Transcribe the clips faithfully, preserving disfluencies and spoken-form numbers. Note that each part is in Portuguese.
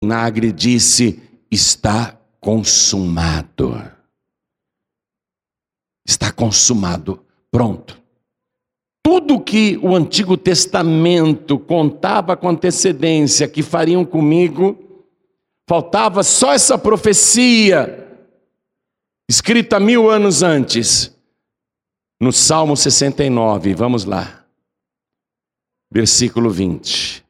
vinagre, disse: está consumado. Está consumado. Pronto. Tudo que o Antigo Testamento contava com antecedência que fariam comigo, faltava só essa profecia, escrita mil anos antes, no Salmo sessenta e nove, vamos lá, versículo vinte.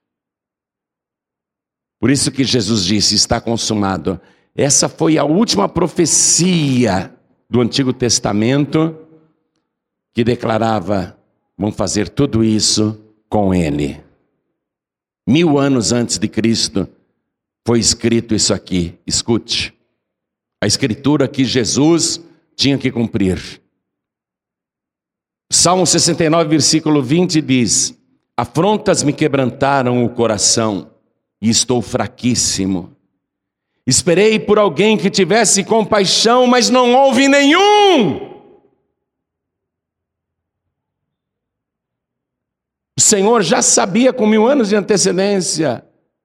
Por isso que Jesus disse: está consumado. Essa foi a última profecia do Antigo Testamento que declarava: vão fazer tudo isso com ele. Mil anos antes de Cristo foi escrito isso aqui. Escute, a escritura que Jesus tinha que cumprir. Salmo sessenta e nove, versículo vinte diz: afrontas me quebrantaram o coração e estou fraquíssimo. Esperei por alguém que tivesse compaixão, mas não houve nenhum. O Senhor já sabia com mil anos de antecedência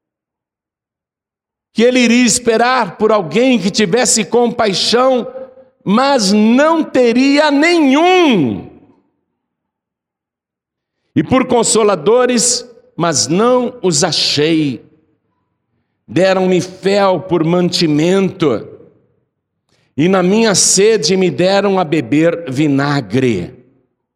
que Ele iria esperar por alguém que tivesse compaixão, mas não teria nenhum. E por consoladores, mas não os achei. Deram-me fel por mantimento, e na minha sede me deram a beber vinagre.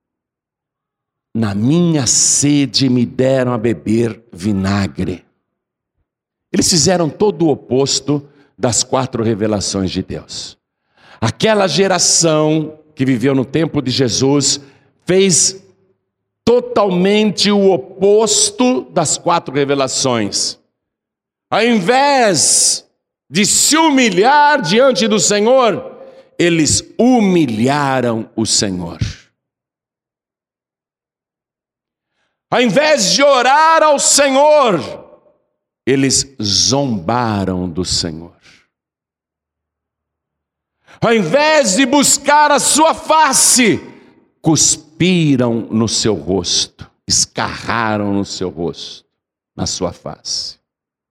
Na minha sede me deram a beber vinagre. Eles fizeram todo o oposto das quatro revelações de Deus. Aquela geração que viveu no tempo de Jesus fez totalmente o oposto das quatro revelações. Ao invés de se humilhar diante do Senhor, eles humilharam o Senhor. Ao invés de orar ao Senhor, eles zombaram do Senhor. Ao invés de buscar a sua face, cuspiram no seu rosto, escarraram no seu rosto, na sua face.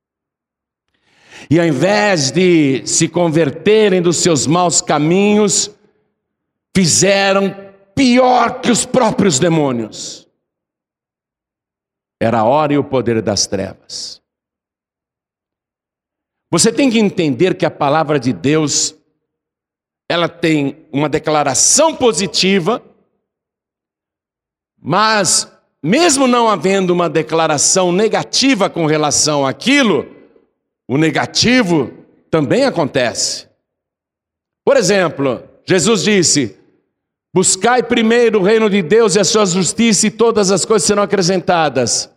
E ao invés de se converterem dos seus maus caminhos, fizeram pior que os próprios demônios. Era a hora e o poder das trevas. Você tem que entender que a palavra de Deus, ela tem uma declaração positiva, mas mesmo não havendo uma declaração negativa com relação àquilo, o negativo também acontece. Por exemplo, Jesus disse: buscai primeiro o reino de Deus e a sua justiça, e todas as coisas serão acrescentadas.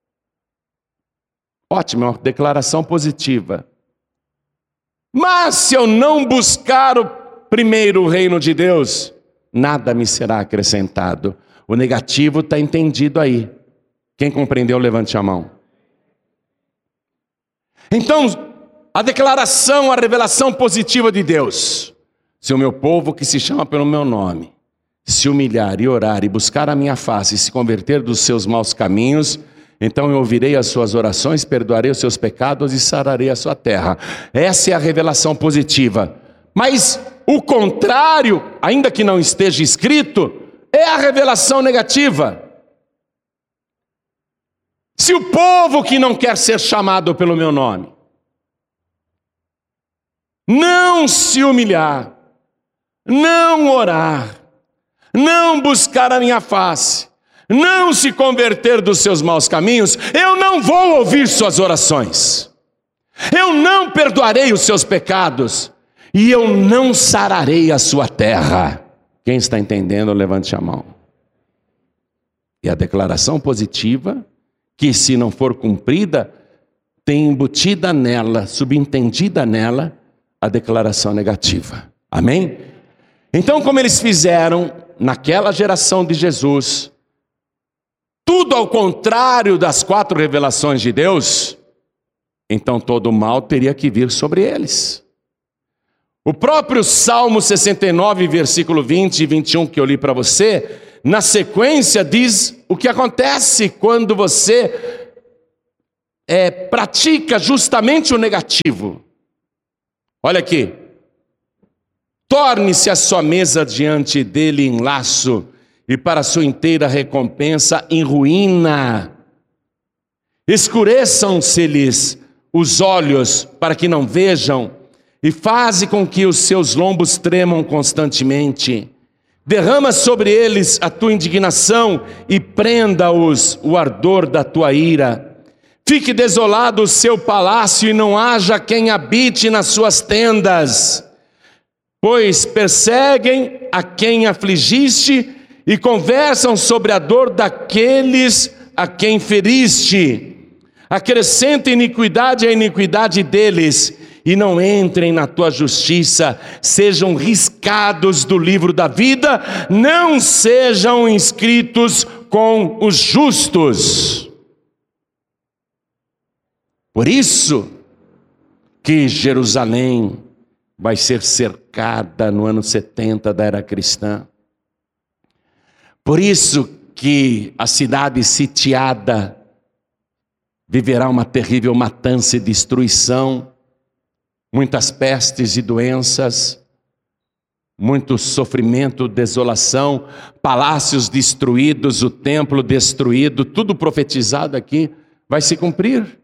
Ótimo, é uma declaração positiva. Mas se eu não buscar o primeiro o reino de Deus, nada me será acrescentado. O negativo está entendido aí. Quem compreendeu, levante a mão. Então, a declaração, a revelação positiva de Deus: se o meu povo que se chama pelo meu nome se humilhar e orar e buscar a minha face e se converter dos seus maus caminhos, então eu ouvirei as suas orações, perdoarei os seus pecados e sararei a sua terra. Essa é a revelação positiva. Mas o contrário, ainda que não esteja escrito, é a revelação negativa. Se o povo que não quer ser chamado pelo meu nome não se humilhar, não orar, não buscar a minha face, não se converter dos seus maus caminhos, eu não vou ouvir suas orações, eu não perdoarei os seus pecados, e eu não sararei a sua terra. Quem está entendendo, levante a mão. E a declaração positiva, que se não for cumprida, tem embutida nela, subentendida nela, a declaração negativa. Amém? Então, como eles fizeram naquela geração de Jesus, tudo ao contrário das quatro revelações de Deus, então todo o mal teria que vir sobre eles. O próprio Salmo sessenta e nove, versículo vinte e vinte e um, que eu li para você, na sequência diz o que acontece quando você é, pratica justamente o negativo. Olha aqui. Torne-se a sua mesa diante dele em laço, e para a sua inteira recompensa em ruína. Escureçam-se-lhes os olhos para que não vejam, e faze com que os seus lombos tremam constantemente. Derrama sobre eles a tua indignação e prenda-os o ardor da tua ira. Fique desolado o seu palácio e não haja quem habite nas suas tendas. Pois perseguem a quem afligiste e conversam sobre a dor daqueles a quem feriste. Acrescenta iniquidade à iniquidade deles, e não entrem na tua justiça. Sejam riscados do livro da vida, não sejam inscritos com os justos. Por isso que Jerusalém vai ser cercada no ano setenta da era cristã. Por isso que a cidade sitiada viverá uma terrível matança e destruição, muitas pestes e doenças, muito sofrimento, desolação, palácios destruídos, o templo destruído, tudo profetizado aqui vai se cumprir.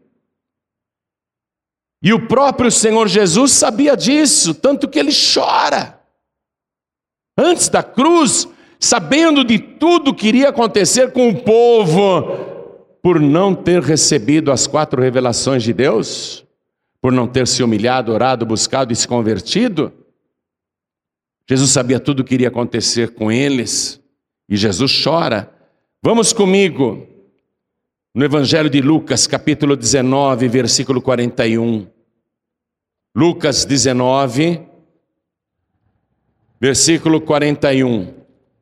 E o próprio Senhor Jesus sabia disso, tanto que ele chora. Antes da cruz, sabendo de tudo que iria acontecer com o povo, por não ter recebido as quatro revelações de Deus, por não ter se humilhado, orado, buscado e se convertido, Jesus sabia tudo o que iria acontecer com eles, e Jesus chora. Vamos comigo no Evangelho de Lucas, capítulo dezenove, versículo quarenta e um. Lucas dezenove, versículo quarenta e um.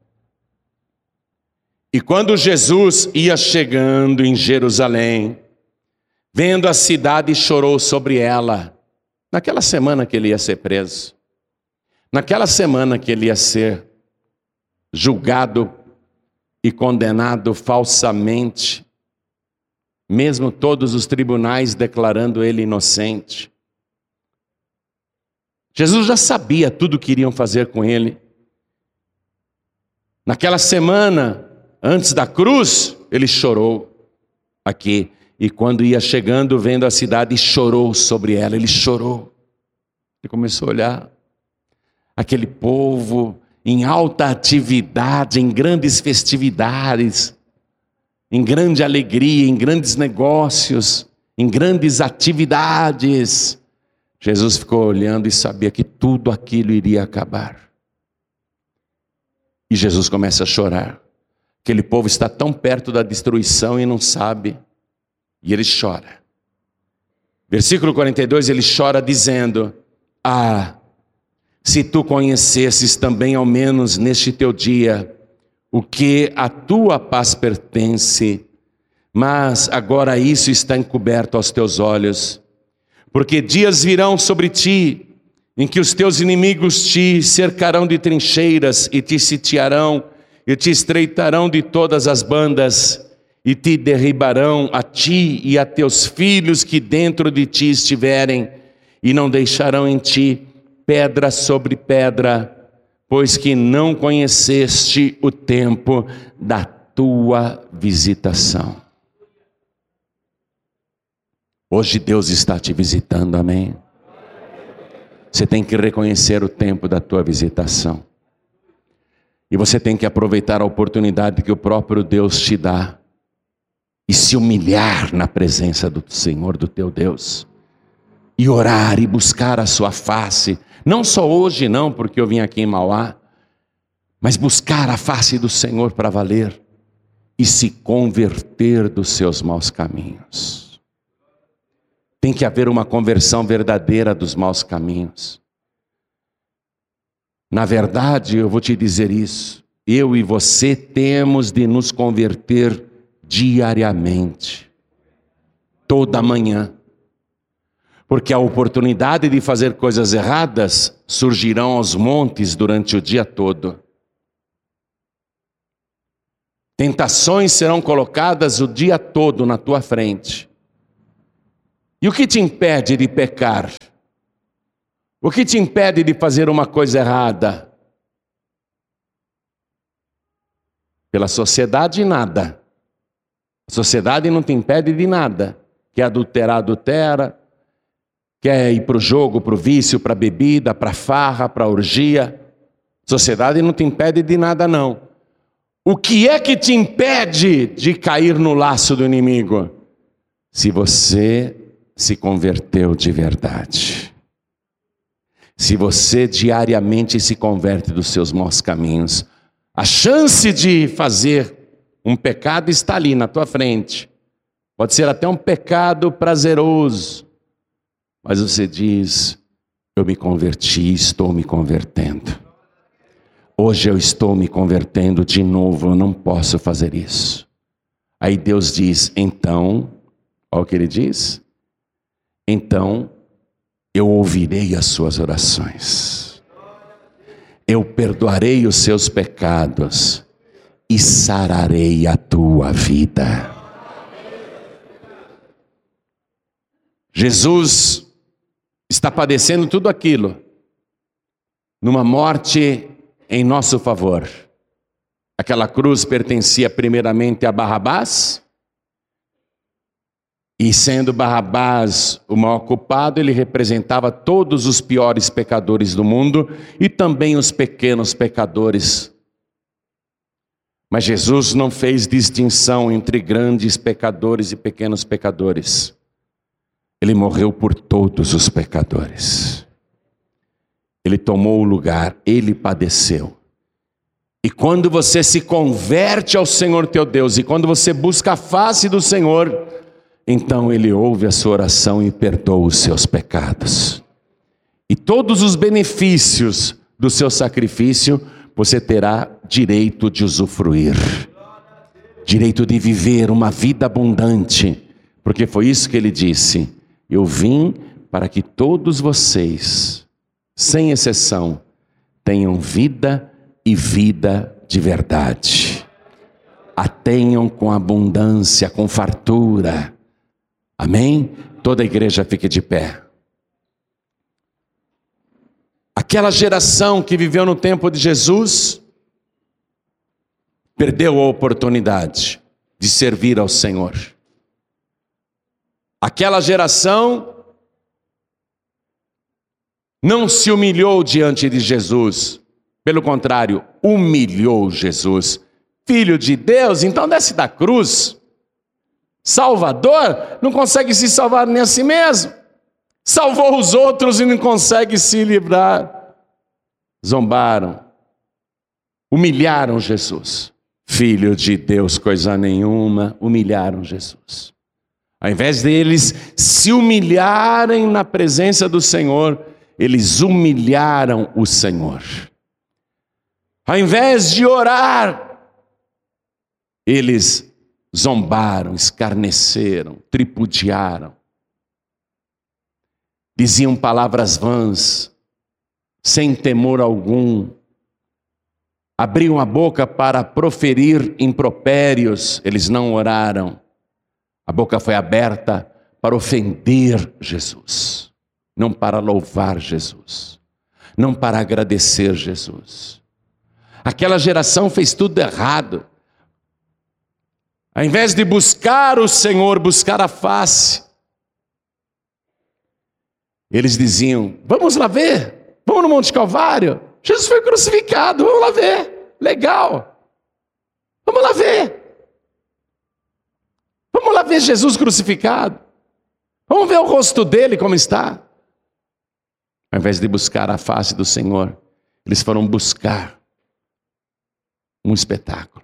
E quando Jesus ia chegando em Jerusalém, vendo a cidade, chorou sobre ela. Naquela semana que ele ia ser preso, naquela semana que ele ia ser julgado e condenado falsamente, mesmo todos os tribunais declarando ele inocente. Jesus já sabia tudo o que iriam fazer com ele. Naquela semana, antes da cruz, ele chorou aqui. E quando ia chegando, vendo a cidade, chorou sobre ela. Ele chorou. Ele começou a olhar aquele povo em alta atividade, em grandes festividades, em grande alegria, em grandes negócios, em grandes atividades. Jesus ficou olhando e sabia que tudo aquilo iria acabar. E Jesus começa a chorar. Aquele povo está tão perto da destruição e não sabe. E ele chora. Versículo quarenta e dois, ele chora dizendo: ah, se tu conhecesses também ao menos neste teu dia o que a tua paz pertence, mas agora isso está encoberto aos teus olhos. Porque dias virão sobre ti, em que os teus inimigos te cercarão de trincheiras, e te sitiarão, e te estreitarão de todas as bandas, e te derribarão a ti e a teus filhos que dentro de ti estiverem, e não deixarão em ti pedra sobre pedra, pois que não conheceste o tempo da tua visitação. Hoje Deus está te visitando, amém? Você tem que reconhecer o tempo da tua visitação. E você tem que aproveitar a oportunidade que o próprio Deus te dá e se humilhar na presença do Senhor, do teu Deus, e orar e buscar a sua face, não só hoje não, porque eu vim aqui em Mauá, mas buscar a face do Senhor para valer e se converter dos seus maus caminhos. Tem que haver uma conversão verdadeira dos maus caminhos. Na verdade, eu vou te dizer isso, eu e você temos de nos converter diariamente, toda manhã, porque a oportunidade de fazer coisas erradas surgirão aos montes durante o dia todo. Tentações serão colocadas o dia todo na tua frente. E o que te impede de pecar? O que te impede de fazer uma coisa errada? Pela sociedade, nada. A sociedade não te impede de nada. Quer adulterar, adultera. Quer ir para o jogo, para o vício, para a bebida, para a farra, para a orgia. A sociedade não te impede de nada, não. O que é que te impede de cair no laço do inimigo? Se você se converteu de verdade. Se você diariamente se converte dos seus maus caminhos, a chance de fazer um pecado está ali na tua frente. Pode ser até um pecado prazeroso, mas você diz: eu me converti, estou me convertendo. Hoje eu estou me convertendo de novo, eu não posso fazer isso. Aí Deus diz: então, olha o que ele diz: então eu ouvirei as suas orações, eu perdoarei os seus pecados e sararei a tua vida. Jesus está padecendo tudo aquilo numa morte em nosso favor. Aquela cruz pertencia primeiramente a Barrabás, e sendo Barrabás o maior culpado, ele representava todos os piores pecadores do mundo e também os pequenos pecadores. Mas Jesus não fez distinção entre grandes pecadores e pequenos pecadores. Ele morreu por todos os pecadores. Ele tomou o lugar, ele padeceu. E quando você se converte ao Senhor teu Deus, e quando você busca a face do Senhor, então ele ouve a sua oração e perdoa os seus pecados. E todos os benefícios do seu sacrifício, você terá direito de usufruir. Direito de viver uma vida abundante. Porque foi isso que ele disse: eu vim para que todos vocês, sem exceção, tenham vida e vida de verdade. A tenham com abundância, com fartura. Amém? Toda a igreja fique de pé. Aquela geração que viveu no tempo de Jesus perdeu a oportunidade de servir ao Senhor. Aquela geração não se humilhou diante de Jesus. Pelo contrário, humilhou Jesus. Filho de Deus, então desce da cruz. Salvador, não consegue se salvar nem a si mesmo. Salvou os outros e não consegue se livrar. Zombaram. Humilharam Jesus. Filho de Deus, coisa nenhuma. Humilharam Jesus. Ao invés deles se humilharem na presença do Senhor, eles humilharam o Senhor. Ao invés de orar, eles zombaram, escarneceram, tripudiaram. Diziam palavras vãs, sem temor algum. Abriam a boca para proferir impropérios, eles não oraram. A boca foi aberta para ofender Jesus, não para louvar Jesus, não para agradecer Jesus. Aquela geração fez tudo errado. Ao invés de buscar o Senhor, buscar a face, eles diziam: vamos lá ver, vamos no Monte Calvário, Jesus foi crucificado, vamos lá ver, legal, vamos lá ver. Vamos lá ver Jesus crucificado. Vamos ver o rosto dele como está. Ao invés de buscar a face do Senhor, eles foram buscar um espetáculo.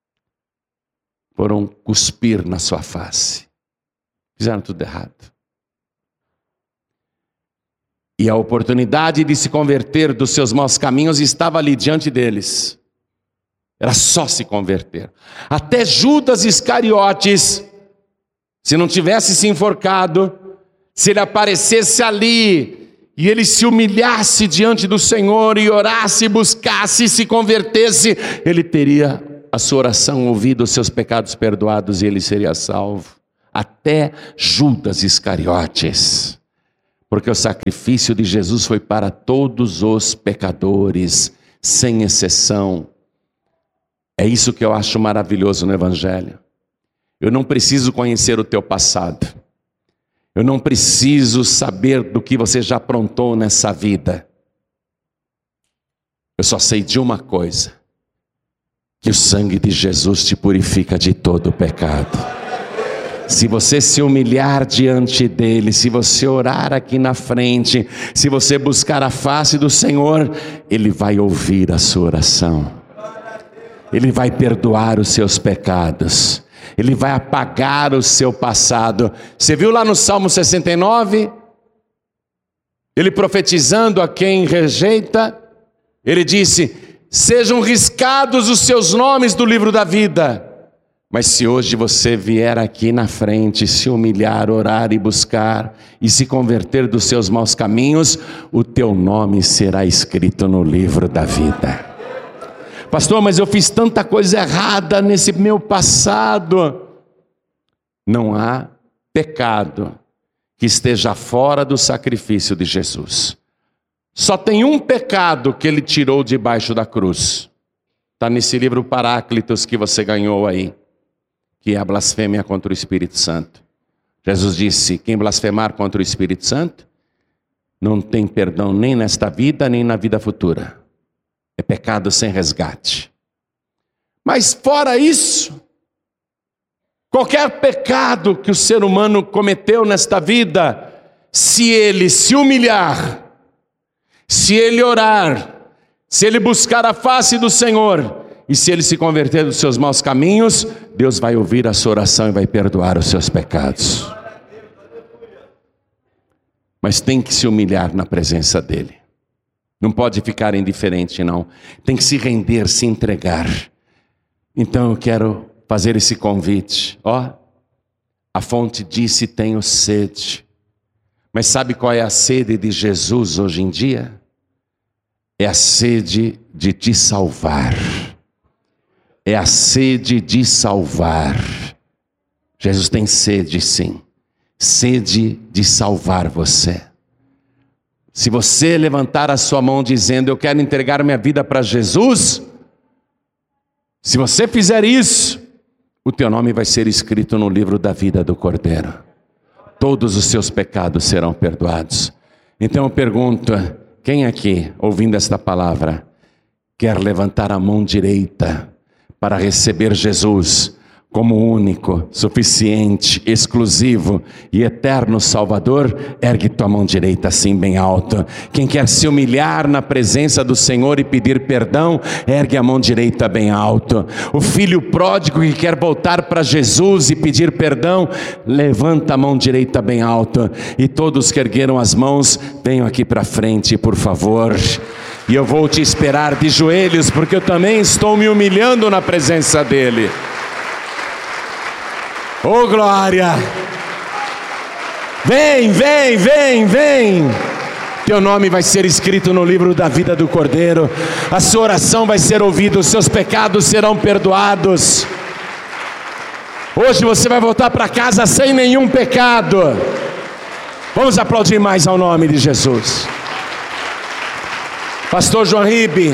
Foram cuspir na sua face. Fizeram tudo errado. E a oportunidade de se converter dos seus maus caminhos estava ali diante deles. Era só se converter. Até Judas Iscariotes, se não tivesse se enforcado, se ele aparecesse ali e ele se humilhasse diante do Senhor e orasse, buscasse e se convertesse, ele teria a sua oração ouvida, os seus pecados perdoados e ele seria salvo. até Judas Iscariotes, porque o sacrifício de Jesus foi para todos os pecadores, sem exceção. É isso que eu acho maravilhoso no Evangelho. Eu não preciso conhecer o teu passado, eu não preciso saber do que você já aprontou nessa vida. Eu só sei de uma coisa: que o sangue de Jesus te purifica de todo o pecado. Se você se humilhar diante dele, se você orar aqui na frente, se você buscar a face do Senhor, ele vai ouvir a sua oração, ele vai perdoar os seus pecados, ele vai apagar o seu passado. Você viu lá no Salmo sessenta e nove? Ele profetizando a quem rejeita, ele disse: sejam riscados os seus nomes do livro da vida. Mas se hoje você vier aqui na frente, se humilhar, orar e buscar, e se converter dos seus maus caminhos, o teu nome será escrito no livro da vida. Pastor, mas eu fiz tanta coisa errada nesse meu passado. Não há pecado que esteja fora do sacrifício de Jesus. Só tem um pecado que ele tirou debaixo da cruz. Está nesse livro Paráclitos que você ganhou aí, que é a blasfêmia contra o Espírito Santo. Jesus disse: quem blasfemar contra o Espírito Santo não tem perdão nem nesta vida, nem na vida futura. É pecado sem resgate. Mas fora isso, qualquer pecado que o ser humano cometeu nesta vida, se ele se humilhar, se ele orar, se ele buscar a face do Senhor, e se ele se converter dos seus maus caminhos, Deus vai ouvir a sua oração e vai perdoar os seus pecados. Mas tem que se humilhar na presença dele. Não pode ficar indiferente, não. Tem que se render, se entregar. Então eu quero fazer esse convite. Ó, a fonte disse: tenho sede. Mas sabe qual é a sede de Jesus hoje em dia? É a sede de te salvar. É a sede de salvar. Jesus tem sede, sim. Sede de salvar você. Se você levantar a sua mão dizendo: eu quero entregar minha vida para Jesus, se você fizer isso, o teu nome vai ser escrito no livro da vida do Cordeiro. Todos os seus pecados serão perdoados. Então eu pergunto: quem aqui, ouvindo esta palavra, quer levantar a mão direita para receber Jesus como único, suficiente, exclusivo e eterno Salvador? Ergue tua mão direita assim bem alto. Quem quer se humilhar na presença do Senhor e pedir perdão, ergue a mão direita bem alto. O filho pródigo que quer voltar para Jesus e pedir perdão, levanta a mão direita bem alto. E todos que ergueram as mãos, venham aqui para frente, por favor. E eu vou te esperar de joelhos, porque eu também estou me humilhando na presença dele. Oh glória! Vem, vem, vem, vem! Teu nome vai ser escrito no livro da vida do Cordeiro. A sua oração vai ser ouvida, os seus pecados serão perdoados. Hoje você vai voltar para casa sem nenhum pecado. Vamos aplaudir mais ao nome de Jesus. Pastor João Ribe,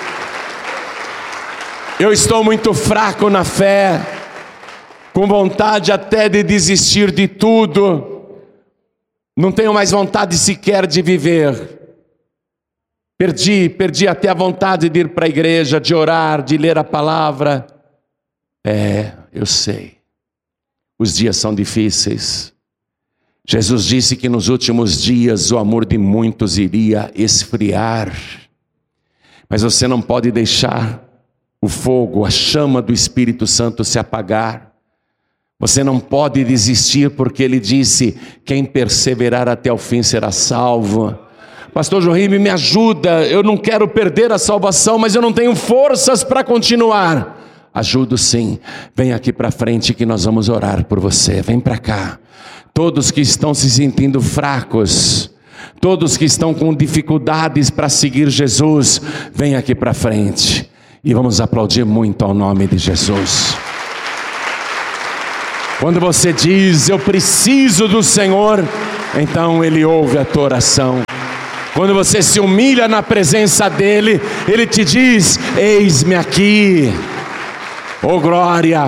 eu estou muito fraco na fé, com vontade até de desistir de tudo, não tenho mais vontade sequer de viver, perdi, perdi até a vontade de ir para a igreja, de orar, de ler a palavra. É, eu sei, os dias são difíceis. Jesus disse que nos últimos dias o amor de muitos iria esfriar, mas você não pode deixar o fogo, a chama do Espírito Santo se apagar. Você não pode desistir, porque ele disse: quem perseverar até o fim será salvo. Pastor João Ribe, me ajuda, eu não quero perder a salvação, mas eu não tenho forças para continuar. Ajudo sim, vem aqui para frente que nós vamos orar por você, vem para cá. Todos que estão se sentindo fracos, todos que estão com dificuldades para seguir Jesus, vem aqui para frente e vamos aplaudir muito ao nome de Jesus. Quando você diz, eu preciso do Senhor, então Ele ouve a tua oração. Quando você se humilha na presença dEle, Ele te diz, eis-me aqui. Oh glória!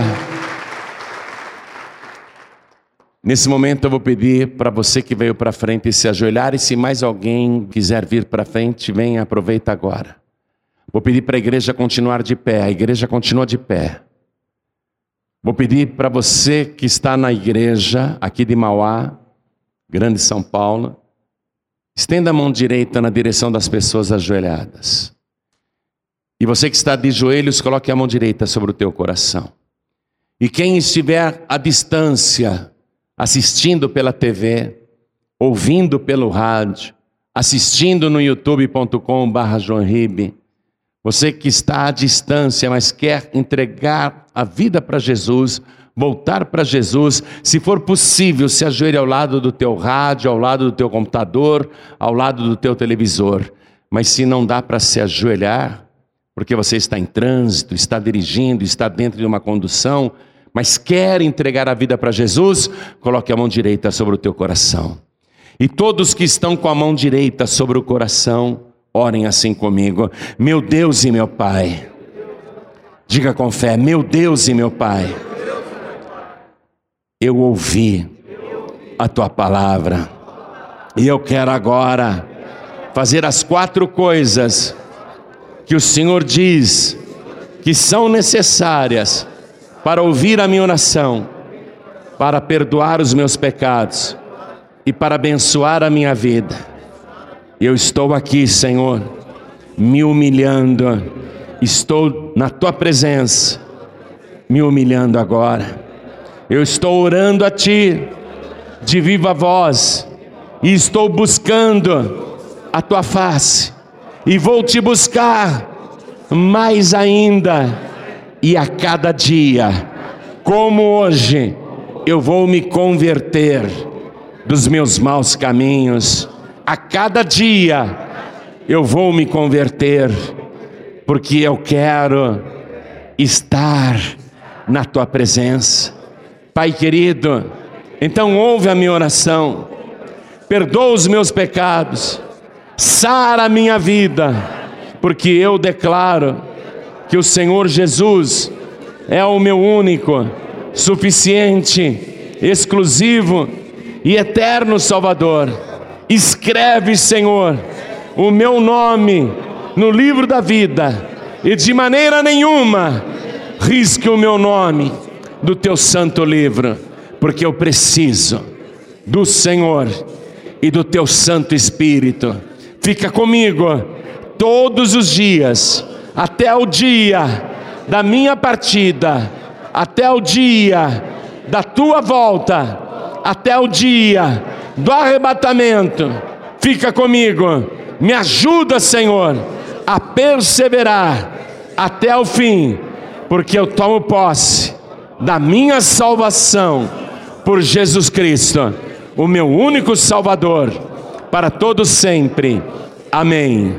Nesse momento eu vou pedir para você que veio para frente se ajoelhar, e se mais alguém quiser vir para frente, venha, aproveita agora. Vou pedir para a igreja continuar de pé, a igreja continua de pé. Vou pedir para você que está na igreja, aqui de Mauá, Grande São Paulo, estenda a mão direita na direção das pessoas ajoelhadas. E você que está de joelhos, coloque a mão direita sobre o teu coração. E quem estiver à distância, assistindo pela T V, ouvindo pelo rádio, assistindo no youtube ponto com barra João Ribe, você que está à distância, mas quer entregar a vida para Jesus, voltar para Jesus, se for possível, se ajoelhe ao lado do teu rádio, ao lado do teu computador, ao lado do teu televisor. Mas se não dá para se ajoelhar, porque você está em trânsito, está dirigindo, está dentro de uma condução, mas quer entregar a vida para Jesus, coloque a mão direita sobre o teu coração. E todos que estão com a mão direita sobre o coração, orem assim comigo. Meu Deus e meu Pai, diga com fé, meu Deus e meu Pai, eu ouvi a tua palavra, e eu quero agora fazer as quatro coisas que o Senhor diz que são necessárias para ouvir a minha oração, para perdoar os meus pecados e para abençoar a minha vida. Eu estou aqui, Senhor, me humilhando, estou na tua presença, me humilhando agora. Eu estou orando a ti de viva voz e estou buscando a tua face, e vou te buscar mais ainda, e a cada dia, como hoje, eu vou me converter dos meus maus caminhos. A cada dia eu vou me converter, porque eu quero estar na tua presença. Pai querido, então ouve a minha oração, perdoa os meus pecados, sara a minha vida, porque eu declaro que o Senhor Jesus é o meu único, suficiente, exclusivo e eterno Salvador. Escreve, Senhor, o meu nome no livro da vida, e de maneira nenhuma risque o meu nome do teu santo livro, porque eu preciso do Senhor e do teu Santo Espírito. Fica comigo todos os dias, até o dia da minha partida, até o dia da tua volta, até o dia do arrebatamento. Fica comigo, me ajuda, Senhor, a perseverar até o fim, porque eu tomo posse da minha salvação por Jesus Cristo, o meu único Salvador, para todos sempre. Amém.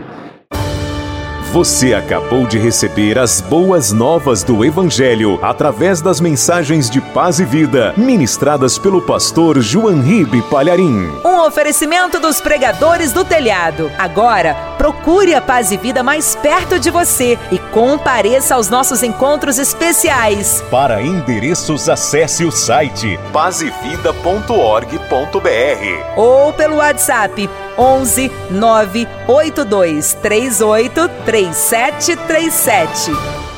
Você acabou de receber as boas novas do Evangelho através das mensagens de paz e vida ministradas pelo pastor João Ribe Palharim. Um oferecimento dos pregadores do telhado. Agora, procure a Paz e Vida mais perto de você e compareça aos nossos encontros especiais. Para endereços, acesse o site paz e vida ponto org ponto br ou pelo WhatsApp onze nove oito dois três oito três sete três sete.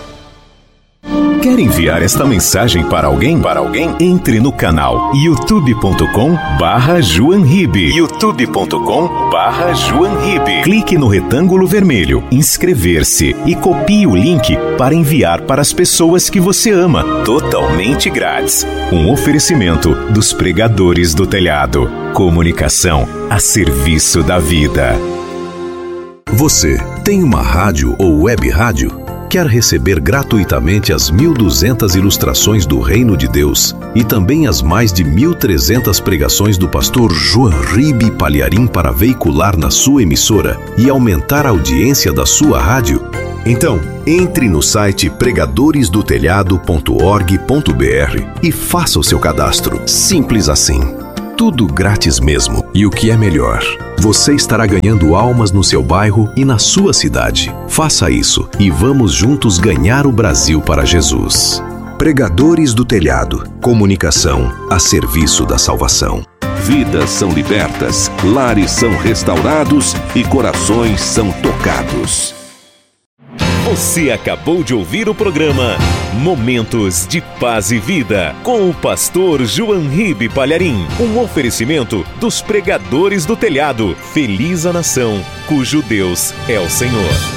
Quer enviar esta mensagem para alguém? Para alguém? Entre no canal youtube ponto com barra João Ribe. youtube ponto com barra João Ribe. Clique no retângulo vermelho, inscrever-se e copie o link para enviar para as pessoas que você ama, totalmente grátis. Um oferecimento dos pregadores do telhado. Comunicação a serviço da vida. Você tem uma rádio ou web rádio? Quer receber gratuitamente as mil e duzentas ilustrações do Reino de Deus e também as mais de mil e trezentas pregações do pastor João Ribe Palharim para veicular na sua emissora e aumentar a audiência da sua rádio? Então, Entre no site pregadores do telhado ponto org ponto br e faça o seu cadastro. Simples assim. Tudo grátis mesmo. E o que é melhor, você estará ganhando almas no seu bairro e na sua cidade. Faça isso e vamos juntos ganhar o Brasil para Jesus. Pregadores do Telhado. Comunicação a serviço da salvação. Vidas são libertas, lares são restaurados e corações são tocados. Você acabou de ouvir o programa Momentos de Paz e Vida, com o pastor João Ribe Palharim. Um oferecimento dos Pregadores do Telhado. Feliz a nação, cujo Deus é o Senhor.